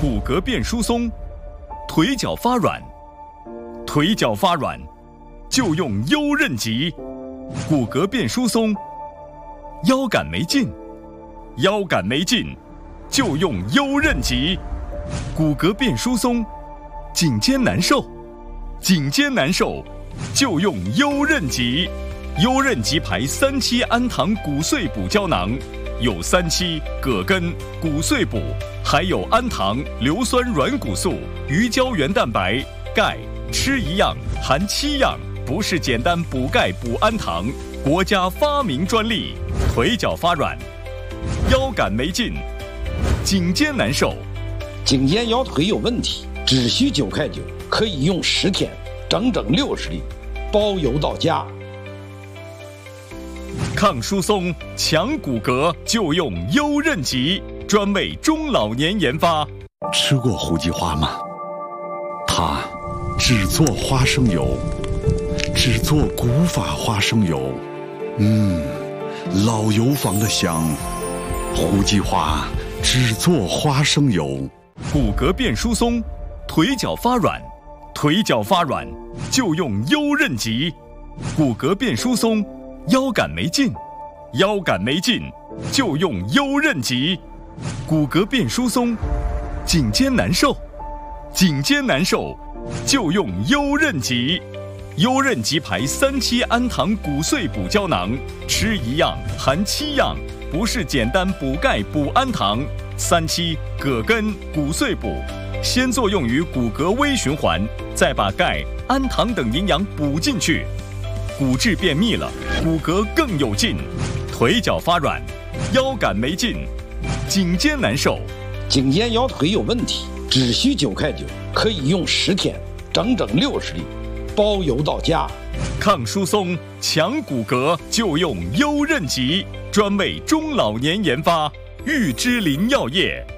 骨骼变疏松，腿脚发软，腿脚发软就用优韧脊；骨骼变疏松，腰杆没劲，腰杆没劲就用优韧脊；骨骼变疏松，颈肩难受，颈肩难受就用优韧脊。优韧脊牌3期氨糖骨碎补胶囊，有3期、葛根、骨碎补，还有氨糖、硫酸软骨素、鱼胶原蛋白、钙，吃一样含7样，不是简单补钙补氨糖，国家发明专利。腿脚发软，腰杆没劲，颈肩难受， 颈肩腰腿有问题，只需9块9，可以用10天，整整60粒，包邮到家。 抗疏松、强骨骼就用优韧脊，专为中老年研发。 吃过胡记花吗？它只做花生油，只做古法花生油，老油坊的香。胡记花只做花生油。 骨骼变疏松，腿脚发软，腿脚发软就用优韧脊；骨骼变疏松，腰杆没劲，腰杆没劲就用优韧脊；骨骼变疏松，颈肩难受，颈肩难受就用优韧脊。优韧脊牌3期氨糖骨碎补胶囊，吃一样含7样，不是简单补钙补氨糖。3期、葛根、骨碎补，先作用于骨骼微循环，再把钙、氨糖等营养补进去，骨质变密了，骨骼更有劲。腿脚发软，腰杆没劲，颈肩难受， 颈肩腰腿有问题，只需9块9，可以用10天，整整60粒，包邮到家。 抗疏松、强骨骼就用优韧脊，专为中老年研发。玉芝林药业。